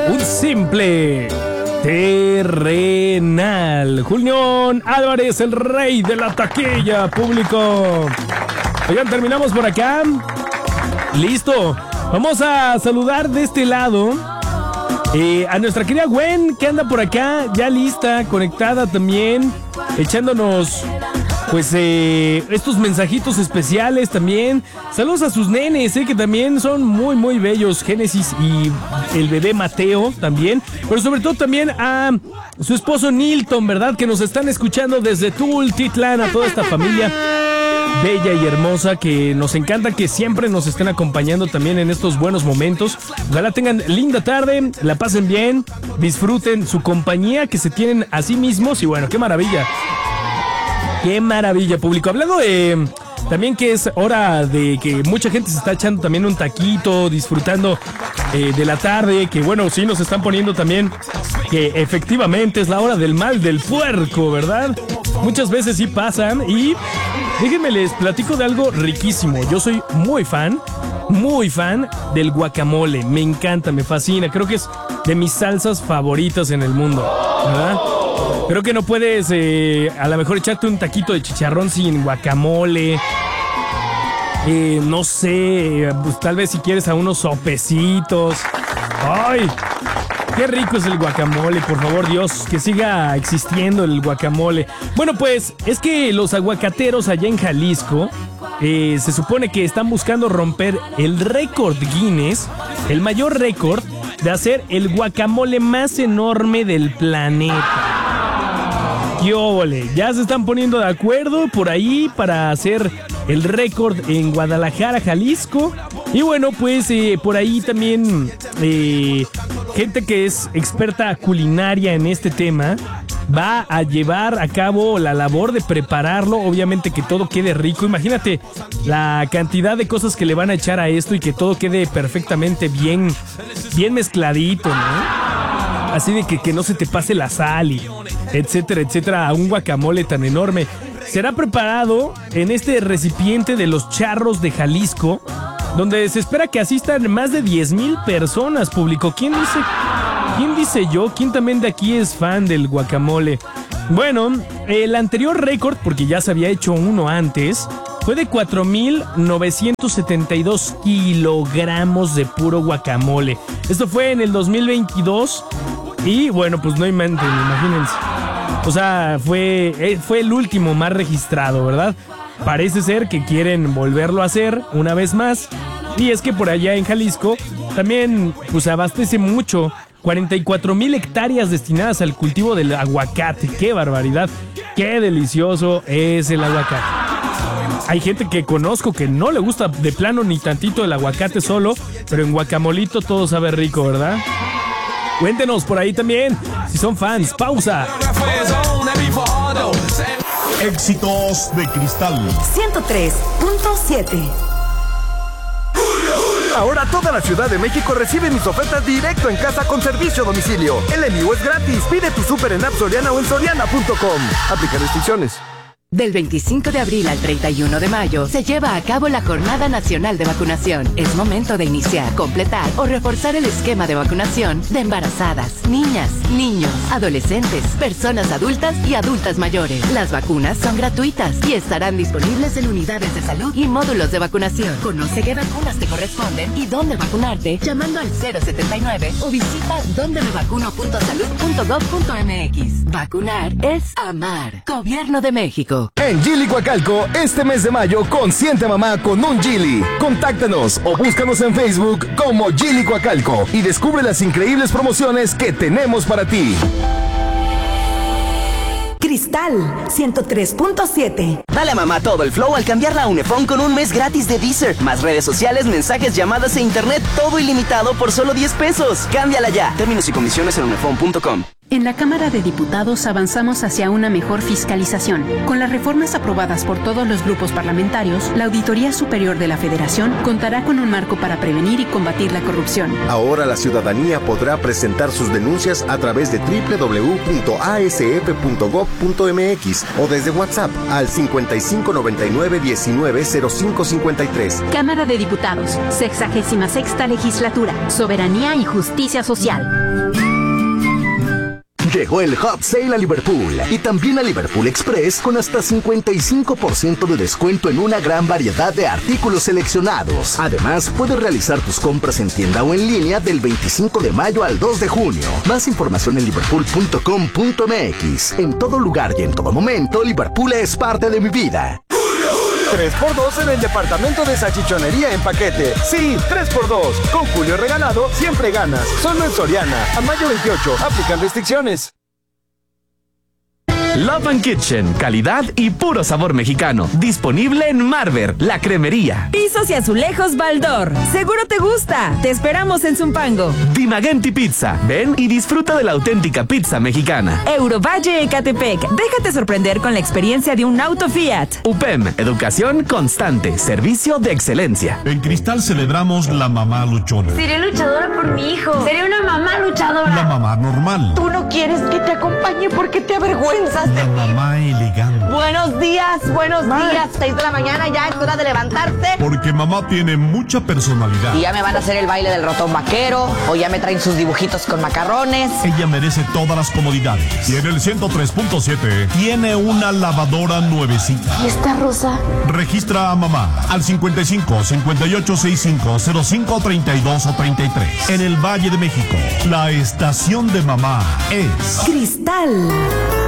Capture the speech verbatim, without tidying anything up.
Un simple terrenal. Julián Álvarez, el rey de la taquilla, público. Oigan, terminamos por acá. Listo. Vamos a saludar de este lado eh, a nuestra querida Gwen, que anda por acá, ya lista, conectada también, echándonos pues eh, estos mensajitos especiales también. Saludos a sus nenes, eh, que también son muy muy bellos, Génesis y el bebé Mateo también, pero sobre todo también a su esposo Nilton, ¿verdad? Que nos están escuchando desde Tultitlán, a toda esta familia bella y hermosa que nos encanta que siempre nos estén acompañando también en estos buenos momentos. Ojalá tengan linda tarde, la pasen bien, disfruten su compañía que se tienen a sí mismos y bueno, qué maravilla. Qué maravilla, público. Hablando de también que es hora de que mucha gente se está echando también un taquito, disfrutando eh, de la tarde, que bueno, sí nos están poniendo también que efectivamente es la hora del mal del puerco, ¿verdad? Muchas veces sí pasan y déjenme les platico de algo riquísimo. Yo soy muy fan, muy fan del guacamole. Me encanta, me fascina. Creo que es de mis salsas favoritas en el mundo, ¿verdad? Creo que no puedes eh, a lo mejor echarte un taquito de chicharrón sin guacamole. Eh, no sé, pues tal vez si quieres a unos sopecitos. ¡Ay! Qué rico es el guacamole, por favor, Dios, que siga existiendo el guacamole. Bueno, pues es que los aguacateros allá en Jalisco eh, se supone que están buscando romper el récord Guinness, el mayor récord de hacer el guacamole más enorme del planeta. ¡Qué óvole! Ya se están poniendo de acuerdo por ahí para hacer el récord en Guadalajara, Jalisco. Y bueno, pues eh, por ahí también eh, gente que es experta culinaria en este tema va a llevar a cabo la labor de prepararlo. Obviamente que todo quede rico. Imagínate la cantidad de cosas que le van a echar a esto y que todo quede perfectamente bien, bien mezcladito, ¿no? Así de que, que no se te pase la sal y etcétera, etcétera, a un guacamole tan enorme. Será preparado en este recipiente de los Charros de Jalisco, donde se espera que asistan más de diez mil personas, público. ¿Quién dice, quién dice yo? ¿Quién también de aquí es fan del guacamole? Bueno, el anterior récord, porque ya se había hecho uno antes, fue de cuatro mil novecientos setenta y dos kilogramos de puro guacamole. Esto fue en el dos mil veintidós y bueno, pues no inventen, imagínense. O sea, fue, fue el último más registrado, ¿verdad? Parece ser que quieren volverlo a hacer una vez más. Y es que por allá en Jalisco también pues abastece mucho. cuarenta y cuatro mil hectáreas destinadas al cultivo del aguacate. ¡Qué barbaridad! ¡Qué delicioso es el aguacate! Hay gente que conozco que no le gusta de plano ni tantito el aguacate solo, pero en guacamolito todo sabe rico, ¿verdad? Cuéntenos por ahí también si son fans. Pausa. Éxitos de Cristal ciento tres punto siete. Ahora toda la Ciudad de México recibe mis ofertas directo en casa con servicio a domicilio. El envío es gratis. Pide tu súper en App Soriana o en soriana punto com. Aplica restricciones. Del veinticinco de abril al treinta y uno de mayo se lleva a cabo la Jornada Nacional de Vacunación. Es momento de iniciar, completar o reforzar el esquema de vacunación de embarazadas, niñas, niños, adolescentes, personas adultas y adultas mayores. Las vacunas son gratuitas y estarán disponibles en unidades de salud y módulos de vacunación. Conoce qué vacunas te corresponden y dónde vacunarte llamando al cero setenta y nueve o visita donde me vacuno punto salud punto gov punto mx. Vacunar es amar. Gobierno de México. En Geely Coacalco, este mes de mayo, consiente a mamá con un Geely. Contáctanos o búscanos en Facebook como Geely Coacalco y descubre las increíbles promociones que tenemos para ti. Cristal ciento tres punto siete. Dale a mamá todo el flow al cambiarla a Unifón con un mes gratis de Deezer. Más redes sociales, mensajes, llamadas e internet, todo ilimitado por solo diez pesos. Cámbiala ya. Términos y condiciones en unifón punto com. En la Cámara de Diputados avanzamos hacia una mejor fiscalización. Con las reformas aprobadas por todos los grupos parlamentarios, la Auditoría Superior de la Federación contará con un marco para prevenir y combatir la corrupción. Ahora la ciudadanía podrá presentar sus denuncias a través de doble u doble u doble u punto a s f punto gob punto m x o desde WhatsApp al cincuenta y cinco noventa y nueve diecinueve cero cinco cincuenta y tres. Cámara de Diputados, sexagésima sexta legislatura, soberanía y justicia social. Llegó el Hot Sale a Liverpool y también a Liverpool Express con hasta cincuenta y cinco por ciento de descuento en una gran variedad de artículos seleccionados. Además, puedes realizar tus compras en tienda o en línea del veinticinco de mayo al dos de junio. Más información en liverpool punto com punto m x. En todo lugar y en todo momento, Liverpool es parte de mi vida. tres por dos en el departamento de salchichonería en paquete. Sí, tres por dos. Con Julio regalado, siempre ganas. Solo en Soriana. A mayo veintiocho. Aplican restricciones. Love and Kitchen, calidad y puro sabor mexicano. Disponible en Marver, la cremería. Pisos y azulejos Baldor. Seguro te gusta. Te esperamos en Zumpango. Dimagenti Pizza. Ven y disfruta de la auténtica pizza mexicana. Eurovalle Ecatepec. Déjate sorprender con la experiencia de un auto Fiat. U P E M, educación constante, servicio de excelencia. En Cristal celebramos la mamá luchona. Seré luchadora por mi hijo. Seré una mamá luchadora. La mamá normal. Tú no quieres que te acompañe porque te avergüenzas. La mamá elegante. Buenos días, buenos Ma. días. Seis de la mañana, ya es hora de levantarse. Porque mamá tiene mucha personalidad. Y ya me van a hacer el baile del ratón vaquero, o ya me traen sus dibujitos con macarrones. Ella merece todas las comodidades. Y en el ciento tres punto siete tiene una lavadora nuevecita. ¿Y esta rosa? Registra a mamá al cincuenta y cinco, cincuenta y ocho, sesenta y cinco, cero cinco, treinta y dos o treinta y tres. En el Valle de México, la estación de mamá es Cristal.